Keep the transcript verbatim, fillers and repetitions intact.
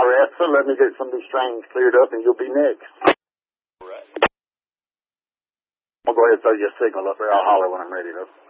So let me get some of these strains cleared up, and you'll be next. All right. I'll go ahead and throw you a signal up there. I'll holler when I'm ready, though.